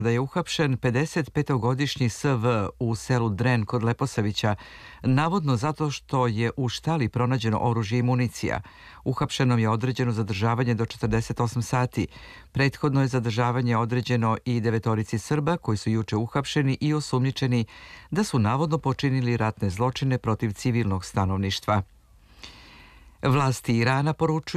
da je uhapšen 55-godišnji SV u selu Dren kod Leposavića, navodno zato što je u štali pronađeno oružje i municija. Uhapšenom je određeno zadržavanje do 48 sati. Prethodno je zadržavanje određeno i 9 Srba koji su juče uhapšeni i osumnjičeni da su navodno počinili ratne zločine protiv civilnog stanovništva. Vlasti Irana poručuju